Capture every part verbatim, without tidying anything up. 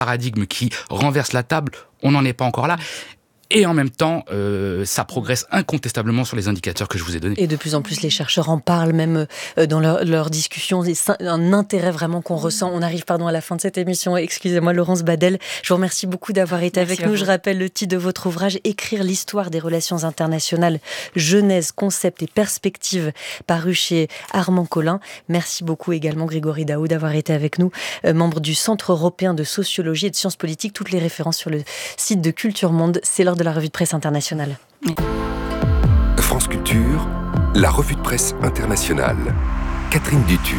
paradigme qui renverse la table, on n'en est pas encore là. Et en même temps, euh, ça progresse incontestablement sur les indicateurs que je vous ai donnés. Et de plus en plus, les chercheurs en parlent, même euh, dans leurs leur discussions. C'est un intérêt vraiment qu'on ressent. On arrive pardon, à la fin de cette émission. Excusez-moi, Laurence Badel. Je vous remercie beaucoup d'avoir été Merci avec nous. Je rappelle le titre de votre ouvrage, Écrire l'histoire des relations internationales, genèse, concept et perspectives, paru chez Armand Collin. Merci beaucoup également, Grégory Daou, d'avoir été avec nous, euh, membre du Centre européen de sociologie et de sciences politiques. Toutes les références sur le site de Culture Monde. C'est l'heure de la revue de presse internationale. Oui. France Culture, la revue de presse internationale. Catherine Dutu.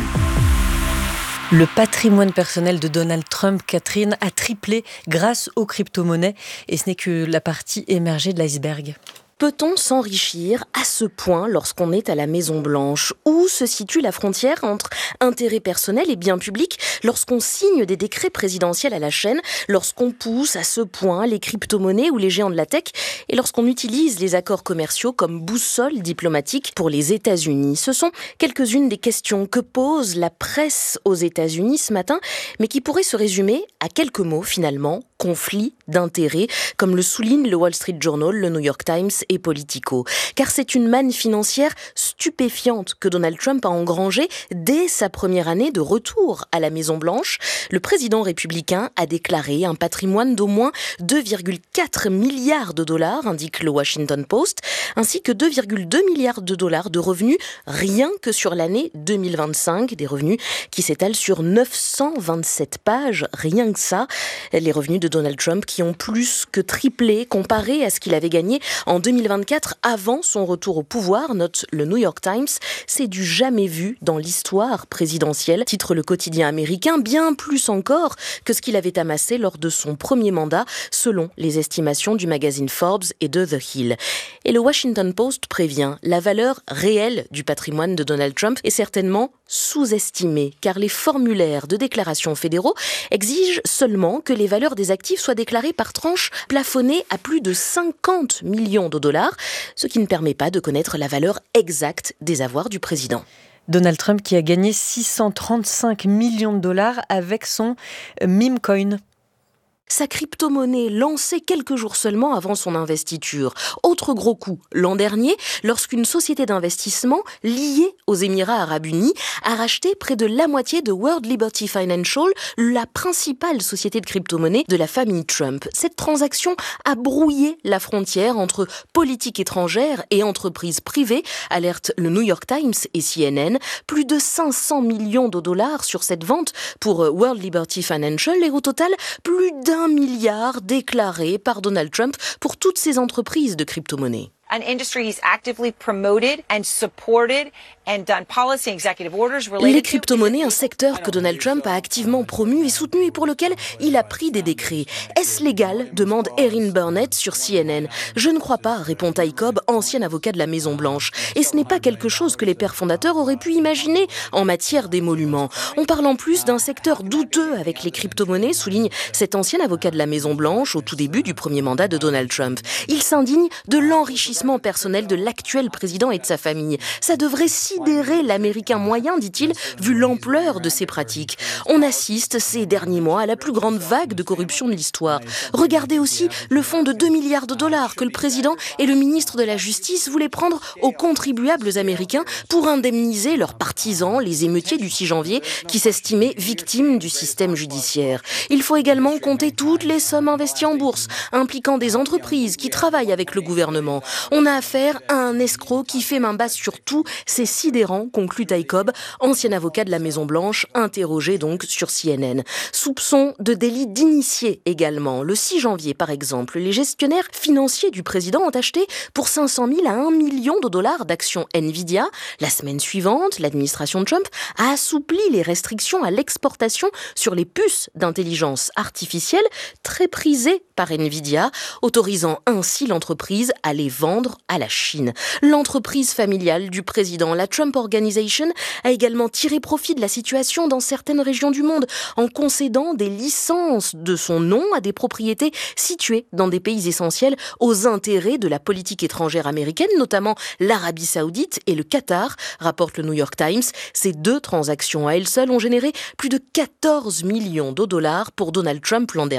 Le patrimoine personnel de Donald Trump, Catherine, a triplé grâce aux crypto-monnaies. Et ce n'est que la partie émergée de l'iceberg. Peut-on s'enrichir à ce point lorsqu'on est à la Maison-Blanche ? Où se situe la frontière entre intérêt personnel et bien public lorsqu'on signe des décrets présidentiels à la chaîne, lorsqu'on pousse à ce point les crypto-monnaies ou les géants de la tech et lorsqu'on utilise les accords commerciaux comme boussole diplomatique pour les États-Unis ? Ce sont quelques-unes des questions que pose la presse aux États-Unis ce matin, mais qui pourraient se résumer à quelques mots finalement, conflit d'intérêts, comme le souligne le Wall Street Journal, le New York Times et Politico. Car c'est une manne financière stupéfiante que Donald Trump a engrangée dès sa première année de retour à la Maison-Blanche. Le président républicain a déclaré un patrimoine d'au moins deux virgule quatre milliards de dollars, indique le Washington Post, ainsi que deux virgule deux milliards de dollars de revenus rien que sur l'année deux mille vingt-cinq, des revenus qui s'étalent sur neuf cent vingt-sept pages, rien que ça. Les revenus de Donald Trump qui ont plus que triplé comparé à ce qu'il avait gagné en deux mille vingt-quatre avant son retour au pouvoir, note le New York Times. C'est du jamais vu dans l'histoire présidentielle, titre le quotidien américain, bien plus encore que ce qu'il avait amassé lors de son premier mandat, selon les estimations du magazine Forbes et de The Hill. Et le Washington Post prévient, la valeur réelle du patrimoine de Donald Trump est certainement sous-estimée, car les formulaires de déclaration fédéraux exigent seulement que les valeurs des actifs soient déclarées par tranches plafonnées à plus de cinquante millions de dollars, ce qui ne permet pas de connaître la valeur exacte des avoirs du président. Donald Trump qui a gagné six cent trente-cinq millions de dollars avec son meme coin. Sa crypto-monnaie lancée quelques jours seulement avant son investiture. Autre gros coup, l'an dernier, lorsqu'une société d'investissement liée aux Émirats arabes unis a racheté près de la moitié de World Liberty Financial, la principale société de crypto-monnaie de la famille Trump. Cette transaction a brouillé la frontière entre politique étrangère et entreprises privées, alerte le New York Times et C N N. Plus de cinq cents millions de dollars sur cette vente pour World Liberty Financial et au total, plus d'un un milliard déclaré par Donald Trump pour toutes ces entreprises de crypto-monnaies. An industry he's actively promoted and supported and done policy and executive orders related. Les crypto-monnaies, un secteur que Donald Trump a activement promu et soutenu et pour lequel il a pris des décrets. Est-ce légal ? Demande Erin Burnett sur C N N. Je ne crois pas, répond Ty Cobb, ancien avocat de la Maison-Blanche. Et ce n'est pas quelque chose que les pères fondateurs auraient pu imaginer en matière d'émoluments. On parle en plus d'un secteur douteux avec les crypto-monnaies, souligne cet ancien avocat de la Maison-Blanche au tout début du premier mandat de Donald Trump. Il s'indigne de l'enrichissement personnel de l'actuel président et de sa famille. Ça devrait sidérer l'Américain moyen, dit-il, vu l'ampleur de ces pratiques. On assiste ces derniers mois à la plus grande vague de corruption de l'histoire. Regardez aussi le fonds de deux milliards de dollars que le président et le ministre de la Justice voulaient prendre aux contribuables américains pour indemniser leurs partisans, les émeutiers du six janvier, qui s'estimaient victimes du système judiciaire. Il faut également compter toutes les sommes investies en bourse, impliquant des entreprises qui travaillent avec le gouvernement. On a affaire à un escroc qui fait main basse sur tout. C'est sidérant, conclut Ty Cobb, ancien avocat de la Maison-Blanche, interrogé donc sur C N N. Soupçon de délit d'initié également. Le six janvier, par exemple, les gestionnaires financiers du président ont acheté pour cinq cent mille à un million de dollars d'actions Nvidia. La semaine suivante, l'administration Trump a assoupli les restrictions à l'exportation sur les puces d'intelligence artificielle très prisées par Nvidia, autorisant ainsi l'entreprise à les vendre à la Chine. L'entreprise familiale du président, la Trump Organization, a également tiré profit de la situation dans certaines régions du monde en concédant des licences de son nom à des propriétés situées dans des pays essentiels aux intérêts de la politique étrangère américaine, notamment l'Arabie Saoudite et le Qatar, rapporte le New York Times. Ces deux transactions à elles seules ont généré plus de quatorze millions de dollars pour Donald Trump l'an dernier.